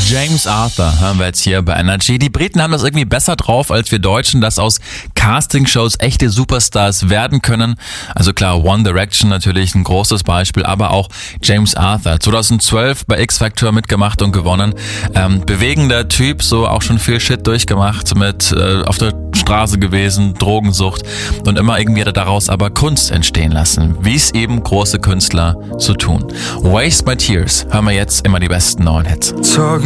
James Arthur hören wir jetzt hier bei Energy. Die Briten haben das irgendwie besser drauf als wir Deutschen, dass aus Castingshows echte Superstars werden können. Also klar, One Direction natürlich ein großes Beispiel, aber auch James Arthur. 2012 bei X Factor mitgemacht und gewonnen. Bewegender Typ, so auch schon viel Shit durchgemacht, mit auf der Straße gewesen, Drogensucht und immer irgendwie hat er daraus aber Kunst entstehen lassen, wie es eben große Künstler so tun. Waste My Tears hören wir jetzt immer die besten neuen Hits. Talking